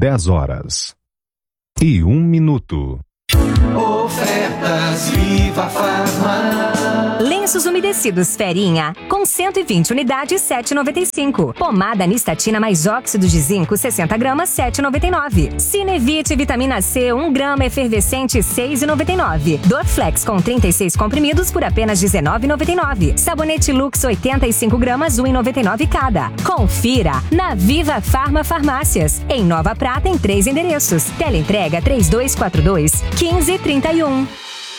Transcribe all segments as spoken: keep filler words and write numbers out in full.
dez horas e um minuto. Ofertas Viva Farma. Lenços umedecidos Ferinha, com cento e vinte unidades, sete reais e noventa e cinco centavos. Pomada Nistatina mais óxido de zinco, sessenta gramas, sete reais e noventa e nove centavos. Cinevite Vitamina C, um grama efervescente, seis reais e noventa e nove centavos. Dorflex com trinta e seis comprimidos por apenas dezenove reais e noventa e nove centavos. Sabonete Lux, oitenta e cinco gramas, um real e noventa e nove centavos cada. Confira na Viva Farma Farmácias, em Nova Prata, em três endereços. Teleentrega três dois quatro dois, quinze trinta e um.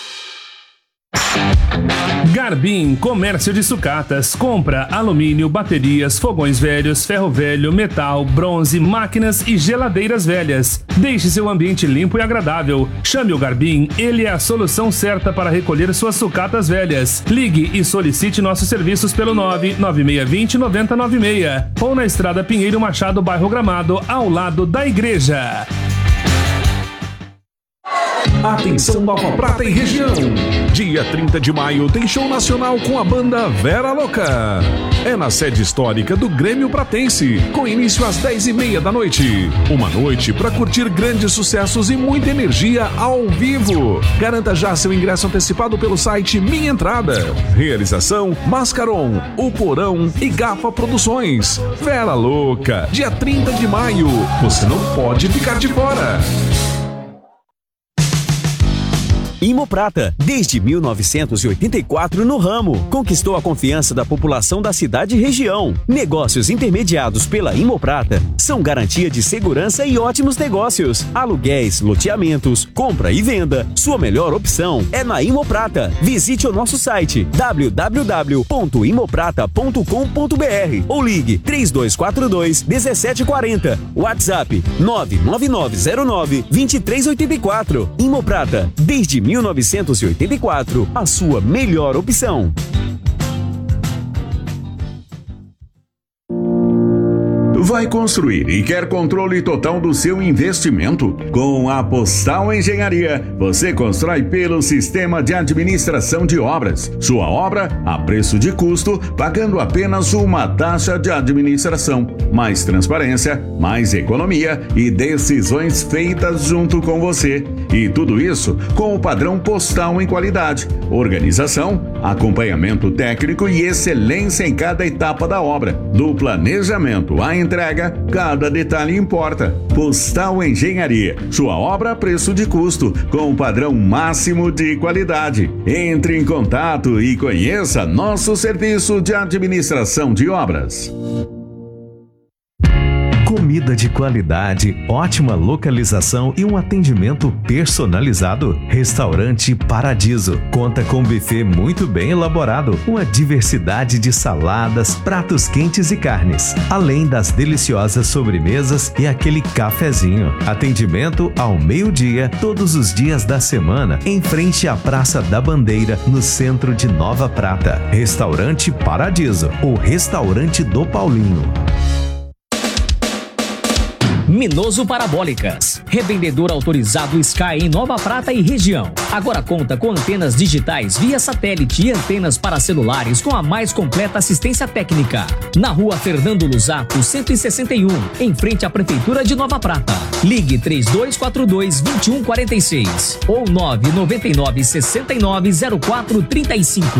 Garbim Comércio de Sucatas. Compra alumínio, baterias, fogões velhos, ferro velho, metal, bronze, máquinas e geladeiras velhas. Deixe seu ambiente limpo e agradável. Chame o Garbim, ele é a solução certa para recolher suas sucatas velhas. Ligue e solicite nossos serviços pelo nove nove seis dois zero, nove zero nove seis ou na Estrada Pinheiro Machado, bairro Gramado, ao lado da igreja. Atenção Nova Prata e região! Dia trinta de maio tem show nacional com a banda Vera Louca. É na sede histórica do Grêmio Pratense, com início às dez e meia da noite. Uma noite para curtir grandes sucessos e muita energia ao vivo. Garanta já seu ingresso antecipado pelo site Minha Entrada. Realização Mascaron, O Porão e Gafa Produções. Vera Louca, dia trinta de maio. Você não pode ficar de fora. Imoprata, desde mil novecentos e oitenta e quatro no ramo, conquistou a confiança da população da cidade e região. Negócios intermediados pela Imoprata são garantia de segurança e ótimos negócios. Aluguéis, loteamentos, compra e venda. Sua melhor opção é na Imoprata. Visite o nosso site w w w ponto imoprata ponto com ponto b r ou ligue três dois quatro dois, um sete quatro zero. WhatsApp nove nove nove zero nove, dois três oito quatro. Imoprata, desde mil novecentos e oitenta e quatro, a sua melhor opção. Vai construir e quer controle total do seu investimento? Com a Postal Engenharia, você constrói pelo Sistema de Administração de Obras. Sua obra a preço de custo, pagando apenas uma taxa de administração. Mais transparência, mais economia e decisões feitas junto com você. E tudo isso com o padrão postal em qualidade, organização, acompanhamento técnico e excelência em cada etapa da obra. Do planejamento à entrega, cada detalhe importa. Postal Engenharia, sua obra a preço de custo, com o padrão máximo de qualidade. Entre em contato e conheça nosso serviço de administração de obras. Comida de qualidade, ótima localização e um atendimento personalizado. Restaurante Paradiso conta com um buffet muito bem elaborado, uma diversidade de saladas, pratos quentes e carnes, além das deliciosas sobremesas e aquele cafezinho. Atendimento ao meio-dia, todos os dias da semana, em frente à Praça da Bandeira, no centro de Nova Prata. Restaurante Paradiso, o restaurante do Paulinho. Minoso Parabólicas, revendedor autorizado Sky em Nova Prata e região. Agora conta com antenas digitais via satélite e antenas para celulares com a mais completa assistência técnica. Na rua Fernando Luzato, cento e sessenta e um, em frente à Prefeitura de Nova Prata. Ligue três dois quatro dois, dois um quatro seis ou nove nove nove, seis nove zero quatro três cinco.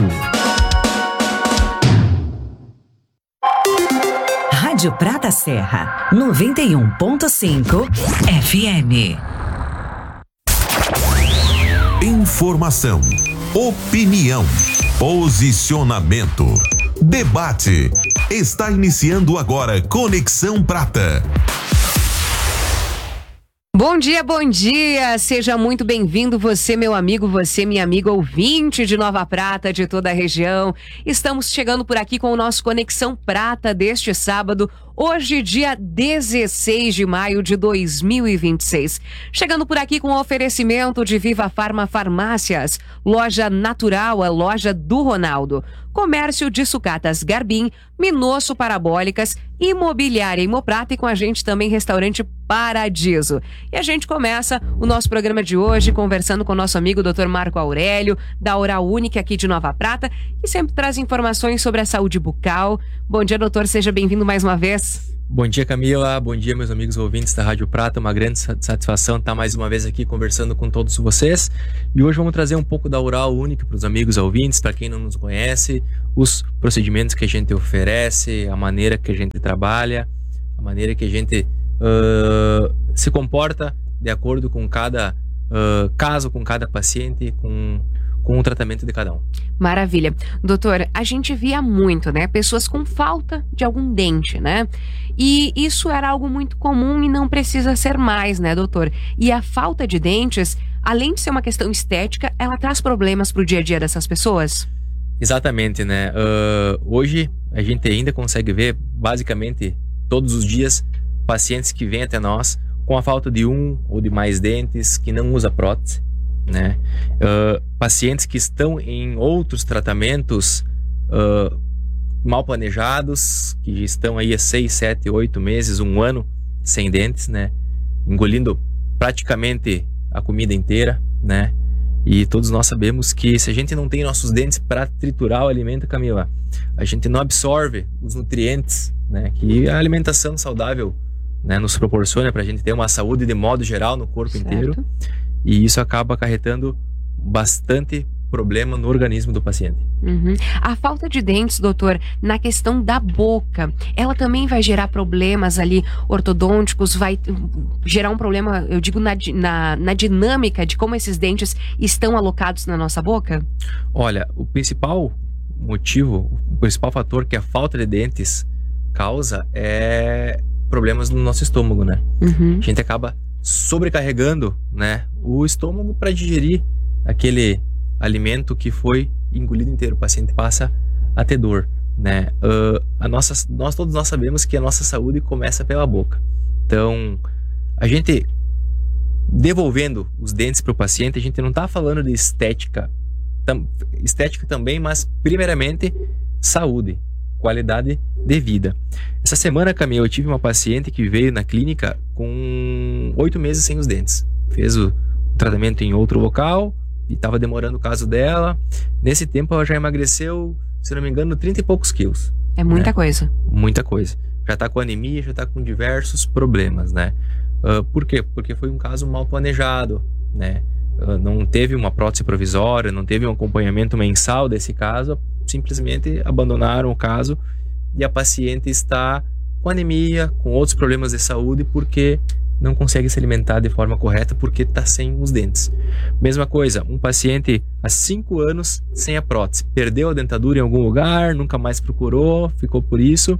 Rádio Prata Serra, noventa e um ponto cinco F M. Informação, opinião, posicionamento, debate. Está iniciando agora Conexão Prata. Bom dia, bom dia, seja muito bem-vindo você, meu amigo, você, minha amiga ouvinte de Nova Prata, de toda a região. Estamos chegando por aqui com o nosso Conexão Prata deste sábado, hoje dia dezesseis de maio de dois mil e vinte e seis. Chegando por aqui com o oferecimento de Viva Farma Farmácias, Loja Natural, a loja do Ronaldo. Comércio de sucatas Garbim, Minosso Parabólicas, Imobiliária Imoprata e com a gente também Restaurante Paradiso. E a gente começa o nosso programa de hoje conversando com o nosso amigo doutor Marco Aurélio, da Oral Única aqui de Nova Prata, que sempre traz informações sobre a saúde bucal. Bom dia, doutor, seja bem-vindo mais uma vez. Bom dia, Camila. Bom dia, meus amigos ouvintes da Rádio Prata. Uma grande satisfação estar mais uma vez aqui conversando com todos vocês. E hoje vamos trazer um pouco da Oral Unique para os amigos ouvintes, para quem não nos conhece, os procedimentos que a gente oferece, a maneira que a gente trabalha, a maneira que a gente uh, se comporta de acordo com cada uh, caso, com cada paciente, com... com o tratamento de cada um. Maravilha. Doutor, a gente via muito, né? Pessoas com falta de algum dente, né? E isso era algo muito comum e não precisa ser mais, né, doutor? E a falta de dentes, além de ser uma questão estética, ela traz problemas pro dia a dia dessas pessoas? Exatamente, né? Uh, hoje a gente ainda consegue ver, basicamente, todos os dias, pacientes que vêm até nós com a falta de um ou de mais dentes, que não usa prótese, né? Uh, pacientes que estão em outros tratamentos uh, mal planejados, que estão aí há seis, sete, oito meses, um ano sem dentes, né? Engolindo praticamente a comida inteira, né? E todos nós sabemos que se a gente não tem nossos dentes para triturar o alimento, Camila, a gente não absorve os nutrientes, né? Que a alimentação saudável, né, nos proporciona para a gente ter uma saúde de modo geral no corpo certo. inteiro. E isso acaba acarretando bastante problema no organismo do paciente. Uhum. A falta de dentes, doutor, na questão da boca, ela também vai gerar problemas ali ortodônticos, vai gerar um problema, eu digo, na, na, na dinâmica de como esses dentes estão alocados na nossa boca? Olha, o principal motivo, o principal fator que a falta de dentes causa é problemas no nosso estômago, né? Uhum. A gente acaba sobrecarregando, né, o estômago para digerir aquele alimento que foi engolido inteiro. O paciente passa a ter dor, né? Uh, a nossa, nós todos nós sabemos que a nossa saúde começa pela boca. Então, a gente devolvendo os dentes para o paciente, a gente não está falando de estética, tam, estética também, mas primeiramente saúde, qualidade de vida. Essa semana, Camila, eu tive uma paciente que veio na clínica com oito meses sem os dentes. Fez o tratamento em outro local e estava demorando o caso dela. Nesse tempo, ela já emagreceu, se não me engano, trinta e poucos quilos. É muita né? coisa. Muita coisa. Já está com anemia, já está com diversos problemas, né? Uh, por quê? Porque foi um caso mal planejado, né? Uh, não teve uma prótese provisória, não teve um acompanhamento mensal desse caso, simplesmente abandonaram o caso e a paciente está com anemia, com outros problemas de saúde porque não consegue se alimentar de forma correta porque está sem os dentes. Mesma coisa, um paciente há cinco anos sem a prótese, perdeu a dentadura em algum lugar, nunca mais procurou, ficou por isso,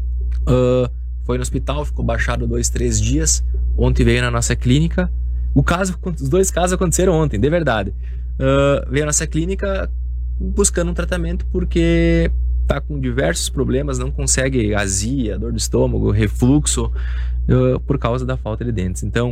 uh, foi no hospital, ficou baixado dois, três dias, ontem veio na nossa clínica. O caso, os dois casos aconteceram ontem, de verdade. Uh, veio na nossa clínica buscando um tratamento porque está com diversos problemas, não consegue azia, dor do estômago, refluxo, uh, por causa da falta de dentes. Então,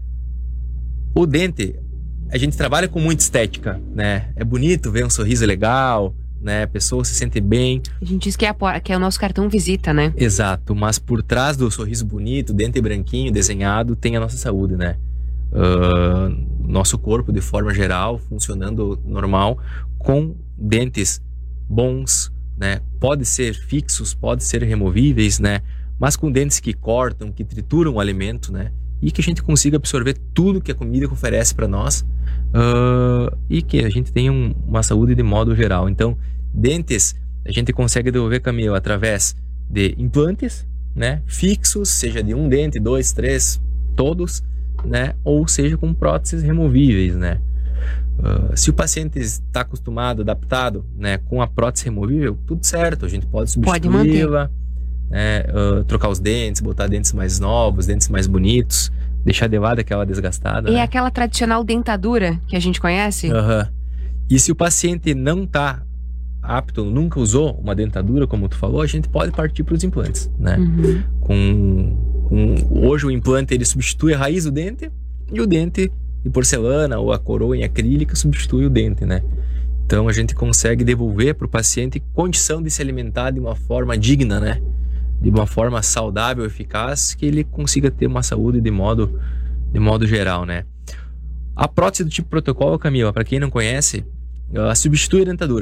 o dente, a gente trabalha com muita estética, né? É bonito ver um sorriso legal, né? A pessoa se sente bem. A gente diz que é, a, que é o nosso cartão visita, né? Exato, mas por trás do sorriso bonito, dente branquinho, desenhado, tem a nossa saúde, né? Uh, nosso corpo de forma geral funcionando normal com dentes bons, né? Pode ser fixos, pode ser removíveis, né? Mas com dentes que cortam, que trituram o alimento, né? E que a gente consiga absorver tudo que a comida oferece para nós uh, e que a gente tenha um, uma saúde de modo geral. Então, dentes a gente consegue devolver, Camila, através de implantes, né? Fixos, seja de um dente, dois, três, todos, né? Ou seja com próteses removíveis, né? Uh, se o paciente está acostumado, adaptado, né, com a prótese removível, tudo certo, a gente pode substituí-la, né, uh, trocar os dentes, botar dentes mais novos, dentes mais bonitos, deixar de lado aquela desgastada. E né? aquela tradicional dentadura que a gente conhece? Uhum. E se o paciente não está apto, nunca usou uma dentadura, como tu falou, a gente pode partir para os implantes, né? Uhum. Com, com, hoje o implante ele substitui a raiz do dente e o dente de porcelana ou a coroa em acrílica substitui o dente, né? Então a gente consegue devolver para o paciente condição de se alimentar de uma forma digna, né? De uma forma saudável, eficaz, que ele consiga ter uma saúde de modo, de modo geral, né? A prótese do tipo protocolo, Camila, para quem não conhece, ela substitui a dentadura.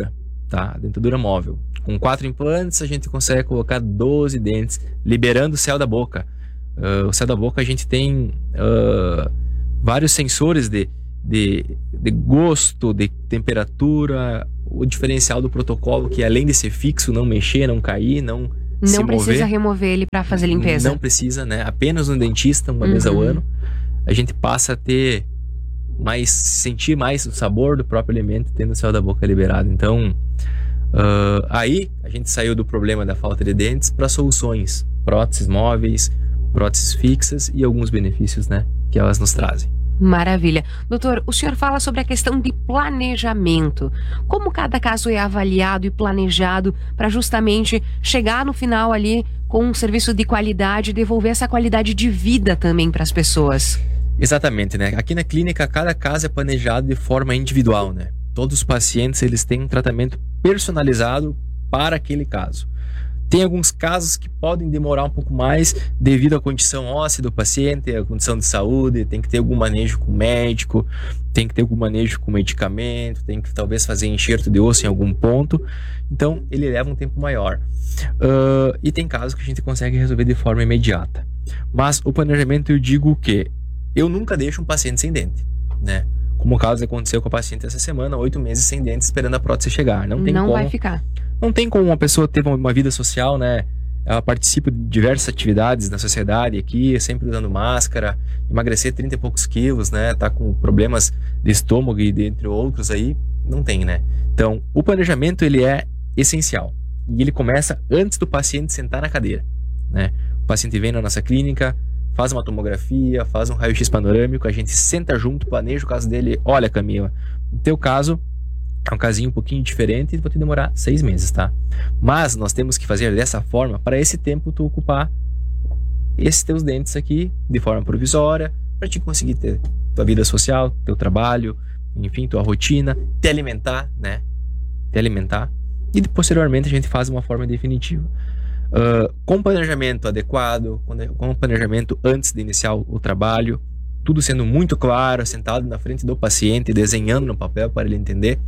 tá? A dentadura móvel. Com quatro implantes, a gente consegue colocar doze dentes, liberando o céu da boca. Uh, o céu da boca, a gente tem uh, vários sensores de, de, de gosto, de temperatura, o diferencial do protocolo, que além de ser fixo, não mexer, não cair, não se Não mover, precisa remover ele para fazer limpeza. não precisa, né? Apenas no dentista, uma uhum. vez ao ano, a gente passa a ter mais, sentir mais o sabor do próprio alimento, tendo o céu da boca liberado. Então, uh, aí a gente saiu do problema da falta de dentes para soluções, próteses móveis, próteses fixas e alguns benefícios, né, que elas nos trazem. Maravilha. Doutor, o senhor fala sobre a questão de planejamento. Como cada caso é avaliado e planejado para justamente chegar no final ali com um serviço de qualidade e devolver essa qualidade de vida também para as pessoas? Exatamente, né? Aqui na clínica, cada caso é planejado de forma individual, né? Todos os pacientes, eles têm um tratamento personalizado para aquele caso. Tem alguns casos que podem demorar um pouco mais devido à condição óssea do paciente, à condição de saúde, tem que ter algum manejo com o médico, tem que ter algum manejo com medicamento, tem que talvez fazer enxerto de osso em algum ponto. Então, ele leva um tempo maior. Uh, e tem casos que a gente consegue resolver de forma imediata. Mas o planejamento, eu digo que eu nunca deixo um paciente sem dente, né? Como o caso aconteceu com a paciente essa semana, oito meses sem dente, esperando a prótese chegar. Não tem Não como. vai ficar. Não tem como uma pessoa ter uma vida social, né? Ela participa de diversas atividades na sociedade aqui, sempre usando máscara, emagrecer trinta e poucos quilos, né? Tá com problemas de estômago e dentre outros aí, não tem, né? Então, o planejamento, ele é essencial. E ele começa antes do paciente sentar na cadeira, né? O paciente vem na nossa clínica, faz uma tomografia, faz um raio-x panorâmico, a gente senta junto, planeja o caso dele. Olha, Camila, no teu caso é um casinho um pouquinho diferente e vai te demorar seis meses, tá? Mas nós temos que fazer dessa forma para esse tempo tu ocupar esses teus dentes aqui de forma provisória, para te conseguir ter tua vida social, teu trabalho, enfim, tua rotina, te alimentar, né? Te alimentar. E posteriormente a gente faz uma forma definitiva. Uh, com planejamento adequado, com planejamento antes de iniciar o trabalho, tudo sendo muito claro, sentado na frente do paciente, desenhando no papel para ele entender,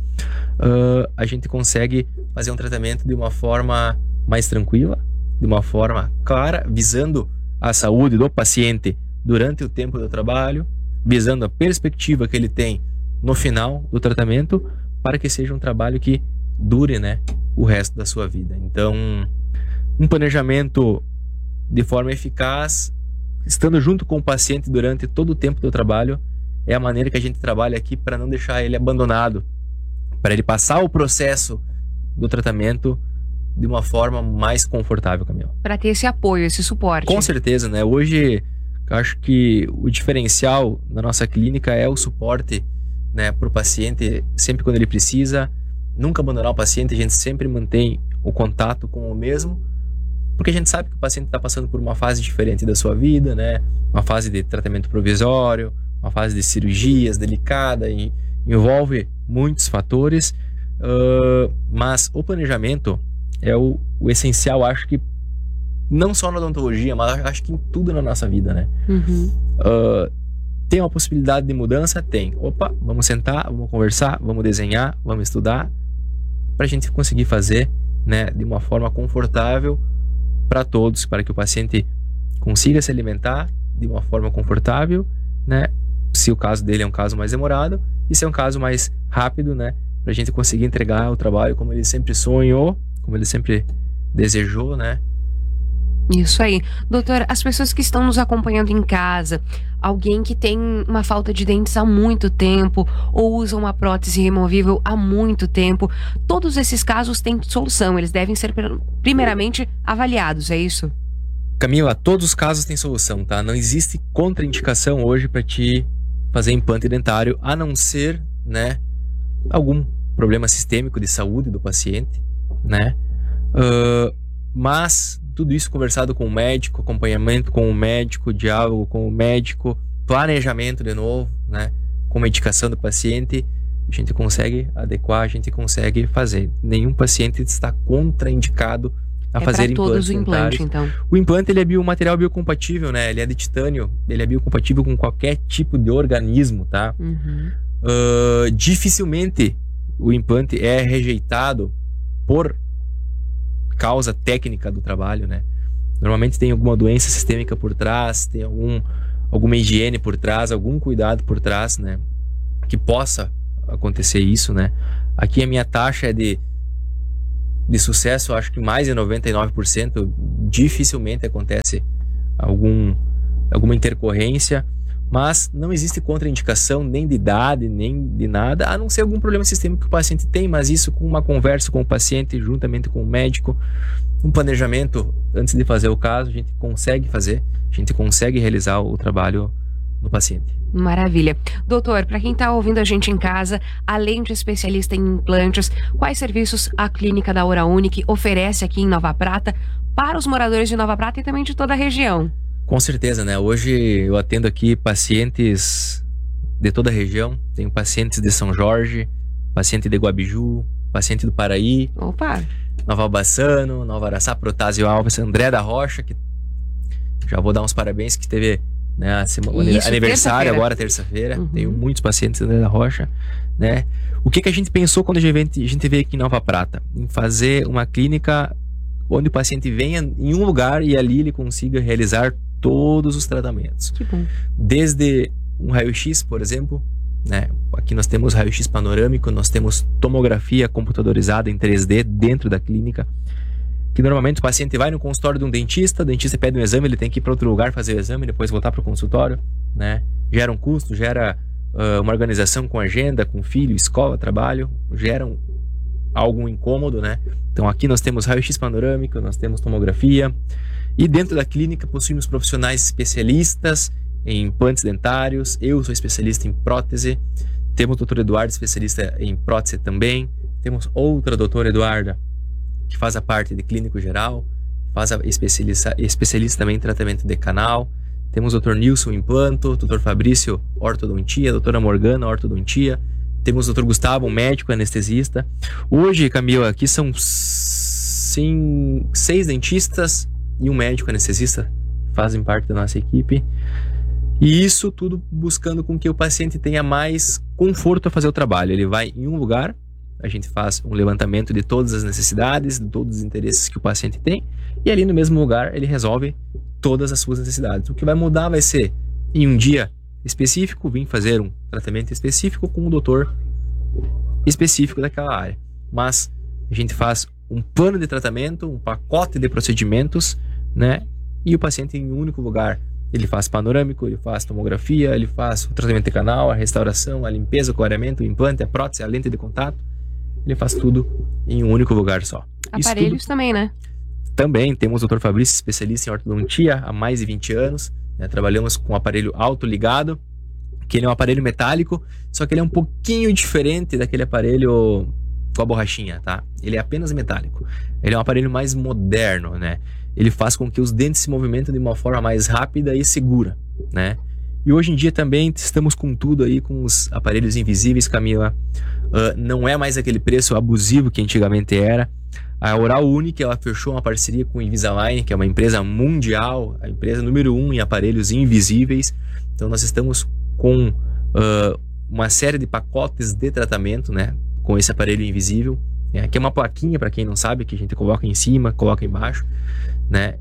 uh, a gente consegue fazer um tratamento de uma forma mais tranquila, de uma forma clara, visando a saúde do paciente durante o tempo do trabalho, visando a perspectiva que ele tem no final do tratamento, para que seja um trabalho que dure, né, o resto da sua vida. Então, um planejamento de forma eficaz, estando junto com o paciente durante todo o tempo do trabalho, é a maneira que a gente trabalha aqui para não deixar ele abandonado, para ele passar o processo do tratamento de uma forma mais confortável, Camila. Para ter esse apoio, esse suporte. Com certeza, né? Hoje, acho que o diferencial na nossa clínica é o suporte, né, para o paciente sempre quando ele precisa. Nunca abandonar o paciente, a gente sempre mantém o contato com o mesmo, porque a gente sabe que o paciente está passando por uma fase diferente da sua vida, né? Uma fase de tratamento provisório, uma fase de cirurgias delicada, e envolve muitos fatores, uh, mas o planejamento é o, o essencial, acho que não só na odontologia, mas acho que em tudo na nossa vida, né? Uhum. Uh, tem uma possibilidade de mudança? Tem. Opa, vamos sentar, vamos conversar, vamos desenhar, vamos estudar, para a gente conseguir fazer, né, de uma forma confortável para todos, para que o paciente consiga se alimentar de uma forma confortável, né? Se o caso dele é um caso mais demorado, e se é um caso mais rápido, né? Para a gente conseguir entregar o trabalho como ele sempre sonhou, como ele sempre desejou, né? Isso aí. Doutor, as pessoas que estão nos acompanhando em casa, alguém que tem uma falta de dentes há muito tempo ou usa uma prótese removível há muito tempo, todos esses casos têm solução, eles devem ser primeiramente avaliados, é isso? Camila, todos os casos têm solução, tá? Não existe contraindicação hoje para te fazer implante dentário, a não ser, né, algum problema sistêmico de saúde do paciente, né? Uh, mas tudo isso conversado com o médico, acompanhamento com o médico, diálogo com o médico, planejamento de novo, né? Com medicação do paciente, a gente consegue adequar, a gente consegue fazer. Nenhum paciente está contraindicado a é fazer implantes todos o implante, dentários. então. O implante, ele é bio, material biocompatível, né? Ele é de titânio, ele é biocompatível com qualquer tipo de organismo, tá? Uhum. Uh, dificilmente o implante é rejeitado por causa técnica do trabalho, né? Normalmente tem alguma doença sistêmica por trás, tem algum, alguma higiene por trás, algum cuidado por trás, né? Que possa acontecer isso, né? Aqui a minha taxa é de, de sucesso, acho que mais de noventa e nove por cento. Dificilmente acontece algum, alguma intercorrência, mas não existe contraindicação nem de idade, nem de nada, a não ser algum problema sistêmico que o paciente tem, mas isso com uma conversa com o paciente, juntamente com o médico, um planejamento antes de fazer o caso, a gente consegue fazer, a gente consegue realizar o trabalho no paciente. Maravilha. Doutor, para quem está ouvindo a gente em casa, além de especialista em implantes, quais serviços a clínica da Oura Unique oferece aqui em Nova Prata para os moradores de Nova Prata e também de toda a região? Com certeza, né? Hoje eu atendo aqui pacientes de toda a região. Tenho pacientes de São Jorge, paciente de Guabiju, paciente do Paraí, Opa. Nova Albaçano, Nova Araçá, Protásio Alves, André da Rocha, que já vou dar uns parabéns, que teve, né, semana, Isso, aniversário terça agora, terça-feira. Uhum. Tenho muitos pacientes de André da Rocha, né? O que, que a gente pensou quando a gente, a gente veio aqui em Nova Prata? Em fazer uma clínica onde o paciente venha em um lugar e ali ele consiga realizar todos os tratamentos. Que bom. Desde um raio-x, por exemplo, né? Aqui nós temos raio-x panorâmico, nós temos tomografia computadorizada em três D dentro da clínica, que normalmente o paciente vai no consultório de um dentista, o dentista pede um exame, ele tem que ir para outro lugar fazer o exame, depois voltar para o consultório, né? Gera um custo, gera uh, uma organização com agenda, com filho, escola, trabalho, gera um, algo incômodo, né? Então aqui nós temos raio-x panorâmico, nós temos tomografia, e dentro da clínica possuímos profissionais especialistas em implantes dentários. Eu sou especialista em prótese. Temos o doutor Eduardo, especialista em prótese também. Temos outra doutora Eduarda, que faz a parte de clínico geral, faz a especialista, especialista também em tratamento de canal. Temos o doutor Nilson, implanto, doutor Fabrício, ortodontia, doutora Morgana, ortodontia. Temos o doutor Gustavo, médico, anestesista. Hoje, Camila, aqui são sim, seis dentistas e um médico anestesista que fazem parte da nossa equipe. E isso tudo buscando com que o paciente tenha mais conforto a fazer o trabalho. Ele vai em um lugar, a gente faz um levantamento de todas as necessidades, de todos os interesses que o paciente tem, e ali no mesmo lugar ele resolve todas as suas necessidades. O que vai mudar vai ser, em um dia específico, vir fazer um tratamento específico com um doutor específico daquela área. Mas a gente faz um plano de tratamento, um pacote de procedimentos, né? E o paciente em um único lugar, ele faz panorâmico, ele faz tomografia, ele faz o tratamento de canal, a restauração, a limpeza, o clareamento, o implante, a prótese, a lente de contato. Ele faz tudo em um único lugar só. Aparelhos tudo... também, né? Também temos o doutor Fabrício, especialista em ortodontia há mais de vinte anos. Né? Trabalhamos com um aparelho autoligado, que ele é um aparelho metálico, só que ele é um pouquinho diferente daquele aparelho com a borrachinha, tá? Ele é apenas metálico. Ele é um aparelho mais moderno, né? Ele faz com que os dentes se movimentem de uma forma mais rápida e segura, né? E hoje em dia também estamos com tudo aí, com os aparelhos invisíveis, Camila. Uh, não é mais aquele preço abusivo que antigamente era. A Oura Unique, ela fechou uma parceria com o Invisalign, que é uma empresa mundial, a empresa número um em aparelhos invisíveis. Então nós estamos com uh, uma série de pacotes de tratamento, né? Com esse aparelho invisível. Aqui é uma plaquinha, para quem não sabe, que a gente coloca em cima, coloca embaixo, né?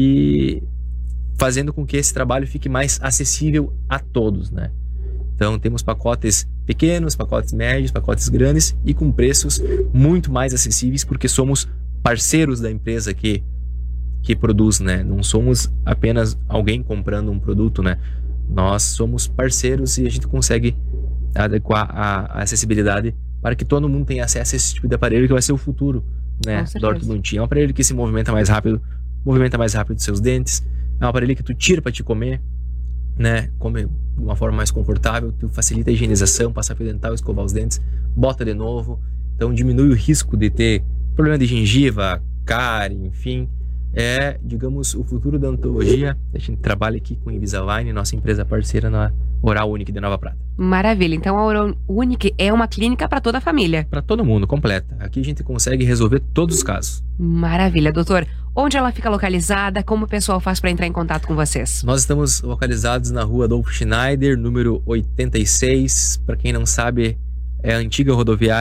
E fazendo com que esse trabalho fique mais acessível a todos, né? Então temos pacotes pequenos, pacotes médios, pacotes grandes e com preços muito mais acessíveis, porque somos parceiros da empresa que, que produz, né? Não somos apenas alguém comprando um produto, né? Nós somos parceiros e a gente consegue adequar a, a acessibilidade para que todo mundo tenha acesso a esse tipo de aparelho, que vai ser o futuro, né, da ortodontia. É um aparelho que se movimenta mais rápido, movimenta mais rápido os seus dentes. É um aparelho que tu tira para te comer, né, come de uma forma mais confortável, tu facilita a higienização, passar fio dental, escovar os dentes, bota de novo. Então diminui o risco de ter problema de gengiva, cárie, enfim. É, digamos, o futuro da odontologia. A gente trabalha aqui com o Invisalign, nossa empresa parceira na Oura Unique de Nova Prata. Maravilha, então a Oura Unique é uma clínica para toda a família. Para todo mundo, completa. Aqui a gente consegue resolver todos os casos. Maravilha, doutor. Onde ela fica localizada? Como o pessoal faz para entrar em contato com vocês? Nós estamos localizados na rua Adolfo Schneider, número oitenta e seis. Para quem não sabe, é a antiga rodoviária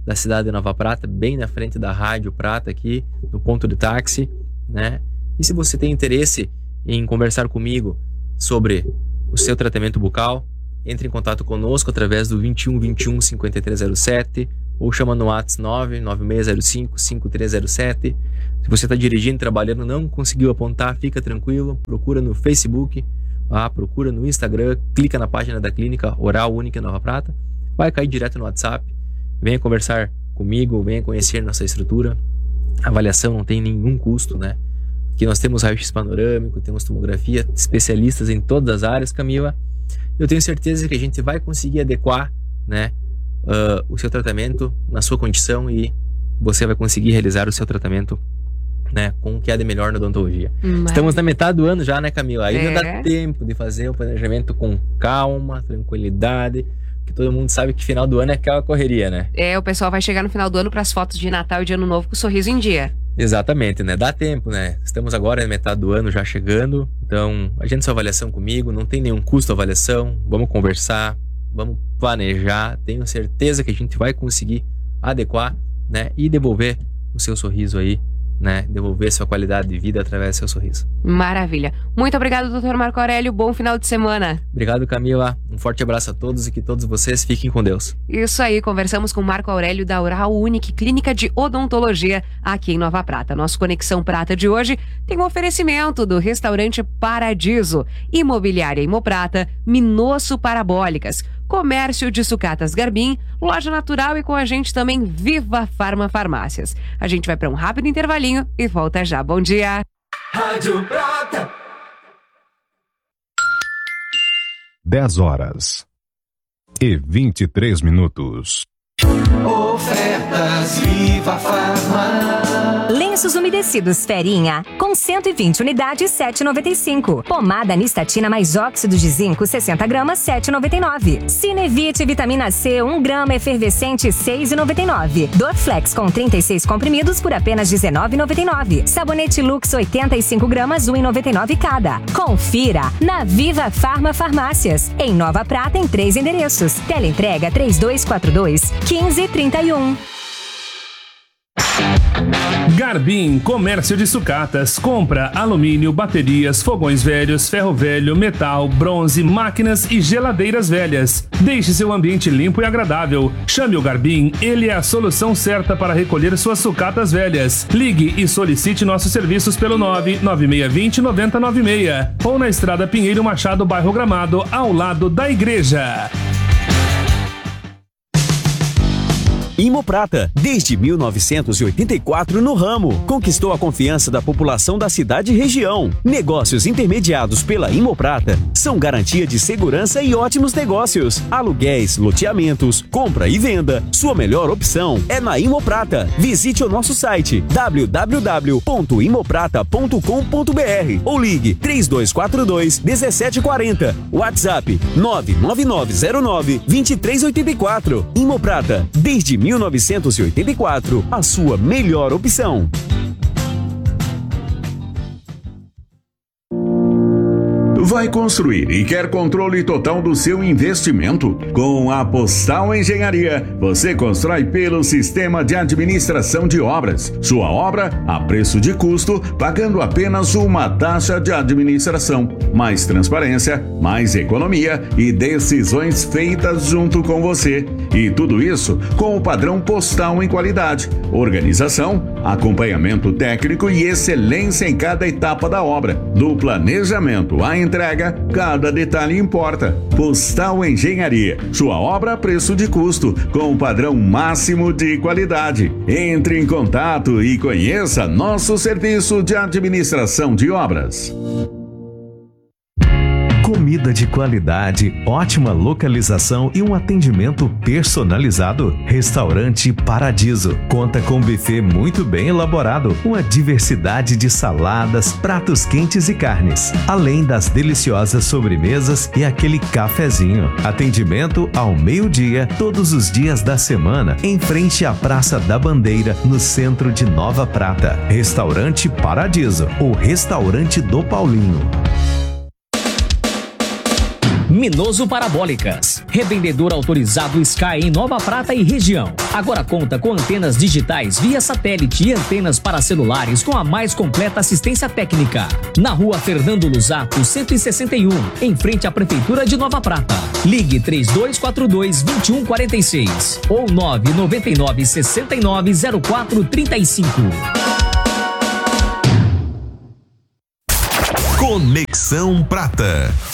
da cidade de Nova Prata, bem na frente da Rádio Prata aqui, no ponto de táxi, né? E se você tem interesse em conversar comigo sobre o seu tratamento bucal, entre em contato conosco através do vinte e um, vinte e um, cinquenta e três zero sete ou chama no WhatsApp nove nove seis zero cinco, cinco três zero sete. Se você está dirigindo, trabalhando, não conseguiu apontar, fica tranquilo, procura no Facebook, ah, procura no Instagram, clica na página da Clínica Oral Única Nova Prata, vai cair direto no WhatsApp, venha conversar comigo, venha conhecer nossa estrutura. A avaliação não tem nenhum custo, né? Aqui nós temos raio-x panorâmico, temos tomografia, especialistas em todas as áreas, Camila. Eu tenho certeza que a gente vai conseguir adequar, né, uh, o seu tratamento na sua condição e você vai conseguir realizar o seu tratamento, né, com o que há de melhor na odontologia. Mas... Estamos na metade do ano já, né, Camila? Ainda é. dá tempo de fazer o planejamento com calma, tranquilidade, porque todo mundo sabe que final do ano é aquela correria, né? É, o pessoal vai chegar no final do ano para as fotos de Natal e de Ano Novo com o sorriso em dia. Exatamente, né? Dá tempo, né? Estamos agora na metade do ano já chegando, então agende sua avaliação comigo, não tem nenhum custo a avaliação, vamos conversar, vamos planejar, tenho certeza que a gente vai conseguir adequar, né? E devolver o seu sorriso aí, né? Devolver sua qualidade de vida através do seu sorriso. Maravilha. Muito obrigado, doutor Marco Aurélio. Bom final de semana. Obrigado, Camila. Um forte abraço a todos e que todos vocês fiquem com Deus. Isso aí, conversamos com Marco Aurélio da Oral Unique Clínica de Odontologia aqui em Nova Prata. Nosso Conexão Prata de hoje tem um oferecimento do restaurante Paradiso, Imobiliária Imoprata, Minosso Parabólicas, Comércio de Sucatas Garbim, Loja Natural e com a gente também Viva Farma Farmácias. A gente vai para um rápido intervalinho e volta já. Bom dia! Rádio Prata. dez horas e vinte e três minutos. Ofertas Viva Farma. Lenços umedecidos Ferinha, com cento e vinte unidades, sete reais e noventa e cinco. Pomada Nistatina mais óxido de zinco, sessenta gramas, sete reais e noventa e nove. Cinevite Vitamina C, um grama efervescente, seis reais e noventa e nove. Dorflex com trinta e seis comprimidos por apenas dezenove reais e noventa e nove. Sabonete Lux, oitenta e cinco gramas, um real e noventa e nove cada. Confira na Viva Farma Farmácias, em Nova Prata, em três endereços. Teleentrega três dois quatro dois, quinze trinta e um. Garbim Comércio de Sucatas. Compra alumínio, baterias, fogões velhos, ferro velho, metal, bronze, máquinas e geladeiras velhas. Deixe seu ambiente limpo e agradável. Chame o Garbim, ele é a solução certa para recolher suas sucatas velhas. Ligue e solicite nossos serviços pelo nove nove seis dois zero, nove zero nove seis ou na Estrada Pinheiro Machado, bairro Gramado, ao lado da igreja. Imoprata, desde mil novecentos e oitenta e quatro no ramo, conquistou a confiança da população da cidade e região. Negócios intermediados pela Imoprata são garantia de segurança e ótimos negócios. Aluguéis, loteamentos, compra e venda. Sua melhor opção é na Imoprata. Visite o nosso site w w w ponto imoprata ponto com ponto b r ou ligue três dois quatro dois, um sete quatro zero. WhatsApp nove nove nove zero nove, dois três oito quatro. Imoprata, desde mil novecentos e oitenta e quatro, a sua melhor opção. Vai construir e quer controle total do seu investimento? Com a Postal Engenharia, você constrói pelo Sistema de Administração de Obras. Sua obra a preço de custo, pagando apenas uma taxa de administração. Mais transparência, mais economia e decisões feitas junto com você. E tudo isso com o padrão postal em qualidade, organização, acompanhamento técnico e excelência em cada etapa da obra. Do planejamento à entrega, cada detalhe importa. Postal Engenharia, sua obra a preço de custo, com o padrão máximo de qualidade. Entre em contato e conheça nosso serviço de administração de obras. Comida de qualidade, ótima localização e um atendimento personalizado. Restaurante Paradiso conta com um buffet muito bem elaborado, uma diversidade de saladas, pratos quentes e carnes, além das deliciosas sobremesas e aquele cafezinho. Atendimento ao meio-dia, todos os dias da semana, em frente à Praça da Bandeira, no centro de Nova Prata. Restaurante Paradiso, o restaurante do Paulinho. Minoso Parabólicas, revendedor autorizado Sky em Nova Prata e região. Agora conta com antenas digitais via satélite e antenas para celulares com a mais completa assistência técnica. Na rua Fernando Luzato, cento e sessenta e um, em frente à Prefeitura de Nova Prata. Ligue três dois quatro dois, dois um quatro seis ou nove nove nove, seis nove, zero quatro três cinco. Conexão Prata.